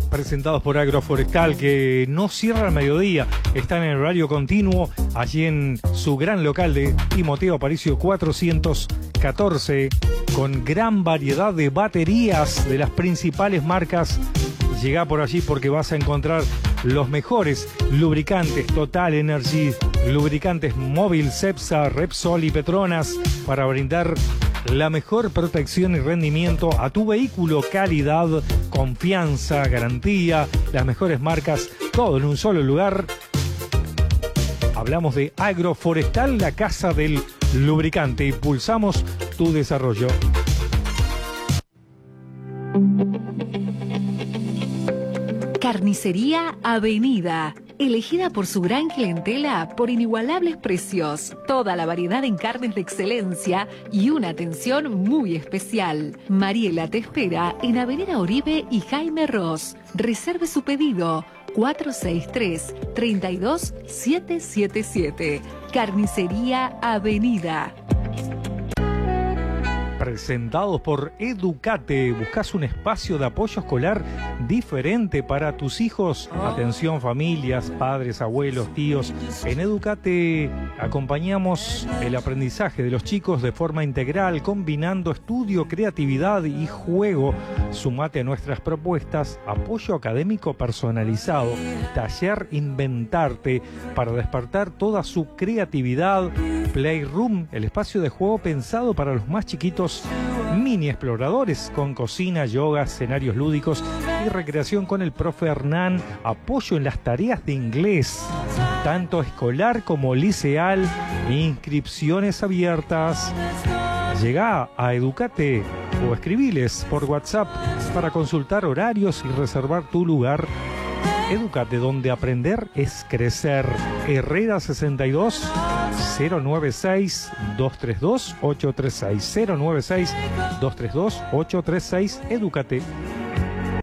presentados por Agroforestal, que no cierra al mediodía, están en horario continuo allí en su gran local de Timoteo Aparicio 414, con gran variedad de baterías de las principales marcas. Llegá por allí porque vas a encontrar los mejores lubricantes: Total Energy, lubricantes Móvil, Cepsa, Repsol y Petronas, para brindar la mejor protección y rendimiento a tu vehículo. Calidad, confianza, garantía, las mejores marcas, todo en un solo lugar. Hablamos de Agroforestal, la casa del lubricante. Impulsamos tu desarrollo. Carnicería Avenida, elegida por su gran clientela por inigualables precios, toda la variedad en carnes de excelencia y una atención muy especial. Mariela te espera en Avenida Oribe y Jaime Ross. Reserve su pedido 463-32777. Carnicería Avenida. Presentados por Educate. ¿Buscas un espacio de apoyo escolar diferente para tus hijos? Atención familias, padres, abuelos, tíos. En Educate acompañamos el aprendizaje de los chicos de forma integral, combinando estudio, creatividad y juego. Sumate a nuestras propuestas: apoyo académico personalizado, taller Inventarte para despertar toda su creatividad, Playroom, el espacio de juego pensado para los más chiquitos, mini exploradores con cocina, yoga, escenarios lúdicos y recreación con el profe Hernán, apoyo en las tareas de inglés, tanto escolar como liceal, inscripciones abiertas. Llegá a Educate o escribiles por WhatsApp para consultar horarios y reservar tu lugar. Educate, donde aprender es crecer. Herrera 62 096 232 836 096 232 836. Educate.